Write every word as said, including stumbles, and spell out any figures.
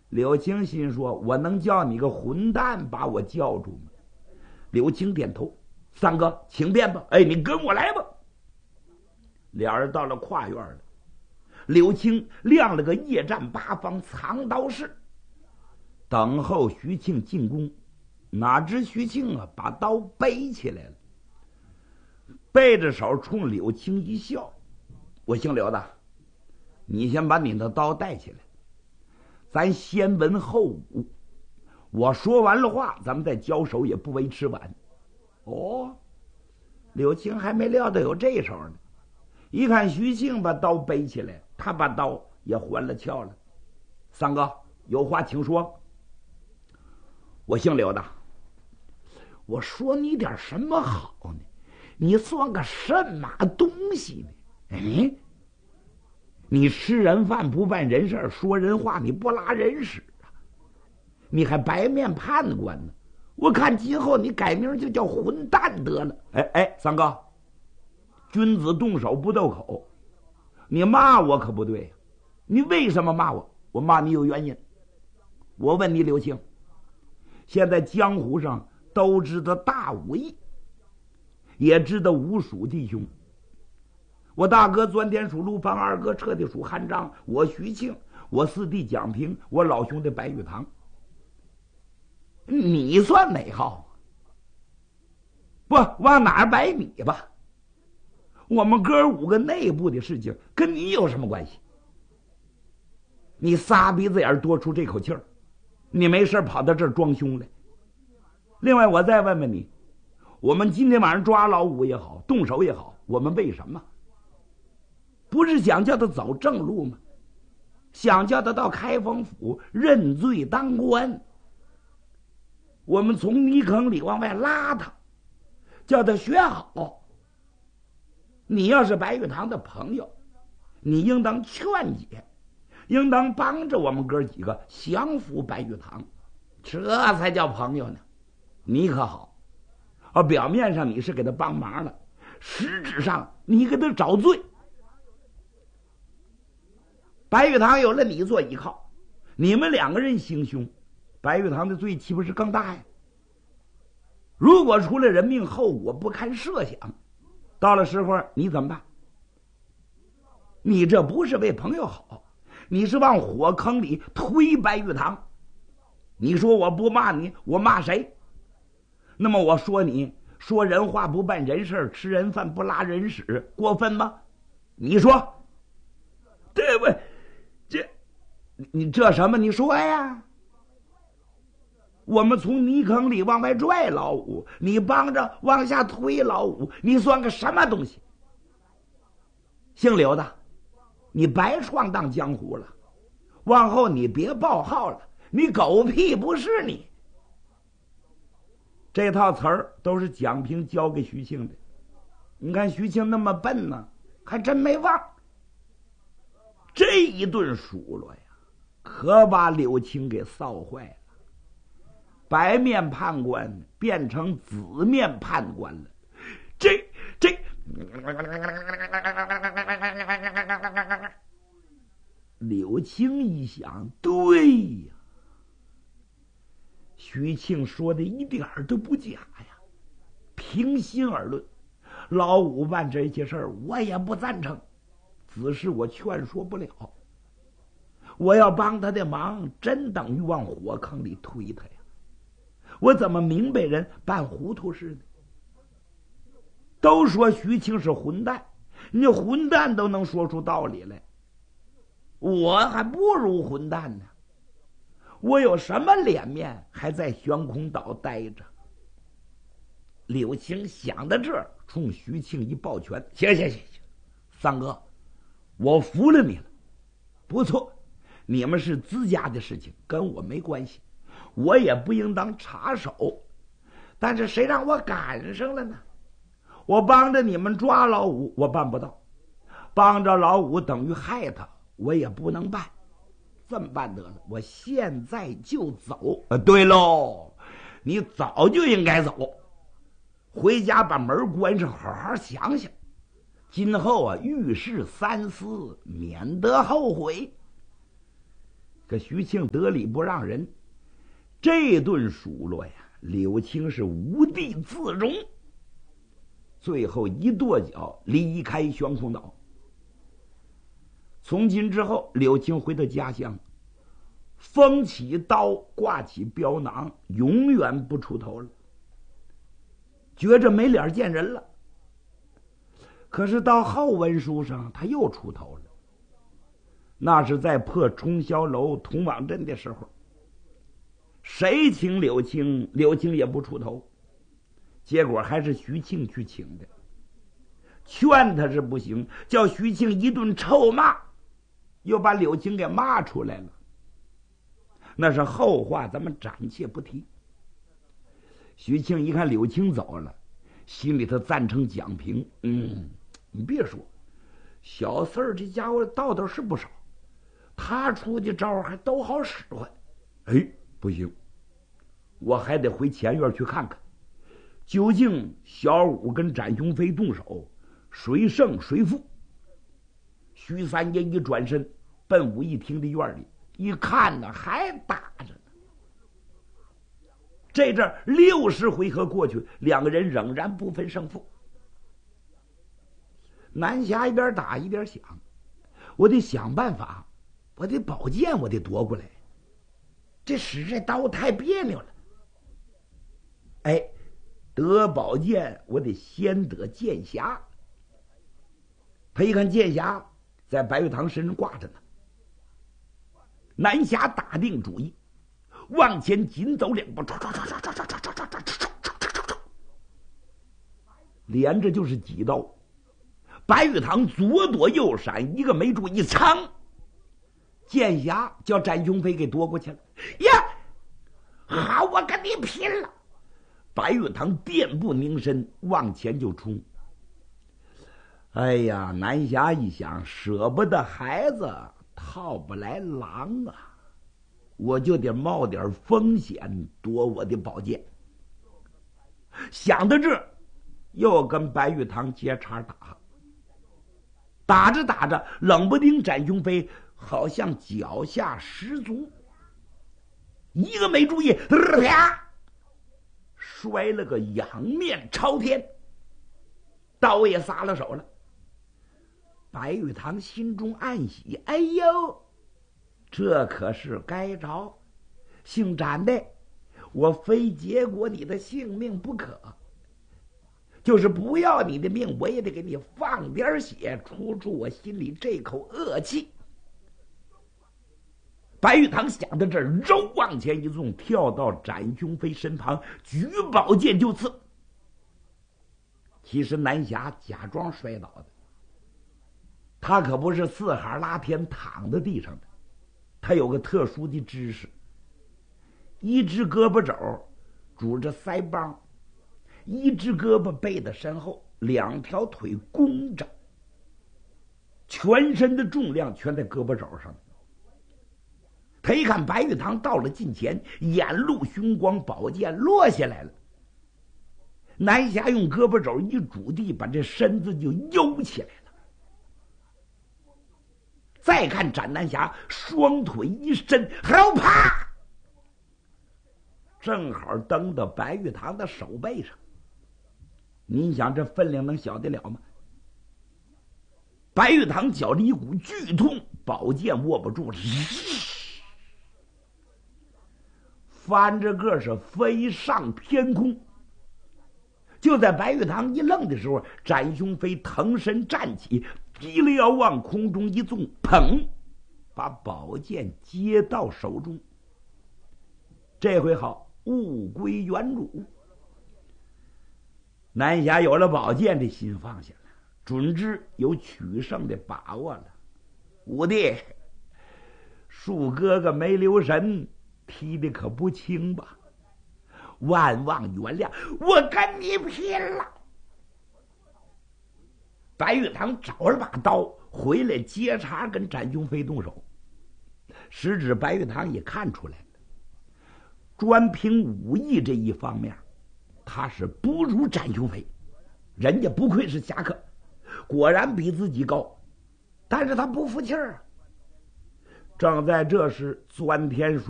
柳青心说：“我能叫你个混蛋把我叫住吗？”柳青点头：“三哥，请便吧。哎，你跟我来吧。”两人到了跨院了，柳青亮了个夜战八方藏刀式，等候徐庆进攻。哪知徐庆啊，把刀背起来了，背着手冲柳青一笑：“我姓刘的，你先把你的刀带起来，咱先文后武。我说完了话，咱们再交手也不为迟晚。”哦，柳青还没料到有这手呢。一看徐庆把刀背起来，他把刀也还了鞘了。“三哥，有话请说。”“我姓刘的，我说你点什么好呢？你算个什么东西呢？哎，你吃人饭不办人事，说人话你不拉人屎啊！你还白面判官呢？我看今后你改名就叫混蛋得了。”“哎哎，三哥，君子动手不斗口，你骂我可不对呀！你为什么骂我？我骂你有原因。我问你，刘青，现在江湖上都知道大武艺，也知道吴蜀弟兄。我大哥钻天属陆方，二哥彻底属韩章，我徐庆，我四弟蒋平，我老兄弟白玉堂。你算哪号？不往哪儿摆你吧。我们哥五个内部的事情跟你有什么关系？你仨鼻子眼多出这口气儿，你没事跑到这儿装凶来。另外我再问问你，我们今天晚上抓老五也好，动手也好，我们为什么？不是想叫他走正路吗？想叫他到开封府认罪当官。我们从泥坑里往外拉他，叫他学好。你要是白玉堂的朋友，你应当劝解，应当帮着我们哥几个降服白玉堂，这才叫朋友呢。你可好啊，表面上你是给他帮忙了，实质上你给他找罪。白玉堂有了你做依靠，你们两个人行凶，白玉堂的罪岂不是更大呀？如果出了人命，后果不堪设想，到了时候你怎么办？你这不是为朋友好，你是往火坑里推白玉堂。你说我不骂你，我骂谁？那么我说你说人话不办人事，吃人饭不拉人屎，过分吗？你说对不？这你这什么？你说呀？我们从泥坑里往外拽老五，你帮着往下推老五，你算个什么东西？姓刘的，你白闯荡江湖了，往后你别报号了，你狗屁不是你。这套词儿都是蒋平教给徐庆的，你看徐庆那么笨呢，还真没忘。这一顿数落呀，可把柳青给臊坏了。白面判官变成紫面判官了，这这，柳青一想，对呀，徐庆说的一点都不假呀。平心而论，老五办这些事儿我也不赞成，只是我劝说不了。我要帮他的忙，真等于往火坑里推他呀。我怎么明白人办糊涂事呢？都说徐庆是混蛋，你混蛋都能说出道理来，我还不如混蛋呢。我有什么脸面还在悬空岛待着？柳青想到这儿，冲徐庆一抱拳：“行行行行，三哥，我服了你了。不错，你们是自家的事情，跟我没关系。我也不应当插手，但是谁让我赶上了呢？我帮着你们抓老五，我办不到；帮着老五等于害他，我也不能办。这么办得了，我现在就走。呃，对喽，你早就应该走，回家把门关上，好好想想，今后啊，遇事三思，免得后悔。” 可徐庆得理不让人，这顿数落呀，柳青是无地自容，最后一跺脚离开悬空岛。从今之后，柳青回到家乡，锋起刀，挂起镖囊，永远不出头了，觉着没脸见人了。可是到后文书上，他又出头了。那是在破冲霄楼通往镇的时候，谁请柳青，柳青也不出头，结果还是徐庆去请的，劝他是不行，叫徐庆一顿臭骂，又把柳青给骂出来了。那是后话，咱们暂且不提。徐庆一看柳青走了，心里头赞成蒋平，嗯，你别说，小四儿这家伙道道是不少，他出的招还都好使唤。哎，不行，我还得回前院去看看，究竟小五跟展雄飞动手，谁胜谁负。徐三爷一转身奔武义厅的院里一看呢，还打着呢。这阵六十回合过去，两个人仍然不分胜负。南侠一边打一边想，我得想办法，我得宝剑我得夺过来，这使这刀太别扭了。哎，得宝剑我得先得剑匣。他一看剑匣在白玉堂身上挂着呢，南侠打定主意，往前紧走两步，连着就是几刀。白玉堂左躲右闪，一个没注意，噌，剑匣叫展雄飞给夺过去了。呀，好，我跟你拼了！白玉堂垫步凝身，往前就冲。哎呀，南侠一想，舍不得孩子，套不来狼啊，我就得冒点风险夺我的宝剑。想到这，又跟白玉堂接茬打。打着打着，冷不丁展雄飞好像脚下失足，一个没注意，啪，摔了个仰面朝天，刀也撒了手了。白玉堂心中暗喜，哎呦，这可是该着，姓展的，我非结果你的性命不可，就是不要你的命，我也得给你放点血，出出我心里这口恶气。白玉堂想到这儿，肉往前一纵，跳到展雄飞身旁，举宝剑就刺。其实南侠假装摔倒的，他可不是四海拉天躺在地上的，他有个特殊的知识，一只胳膊肘拄着腮帮，一只胳膊背在身后，两条腿弓着，全身的重量全在胳膊肘上。他一看白玉堂到了近前，眼露凶光，宝剑落下来了。南侠用胳膊肘一拄地，把这身子就悠起来了。再看展南侠双腿一伸，好啪，正好蹬到白玉堂的手背上。您想这分量能小得了吗？白玉堂觉着一股剧痛，宝剑握不住了，翻着个是飞上天空。就在白玉堂一愣的时候，展雄飞腾身站起，提了腰往空中一纵，砰，把宝剑接到手中。这回好，物归原主。南侠有了宝剑，这心放下了，准知有取胜的把握了。五弟，树哥哥没留神，踢的可不轻吧？万望原谅，我跟你拼了！白玉堂找了把刀回来接茬，跟展雄飞动手。实指白玉堂也看出来了，专凭武艺这一方面，他是不如展雄飞。人家不愧是侠客，果然比自己高，但是他不服气儿啊。 正在这时，钻天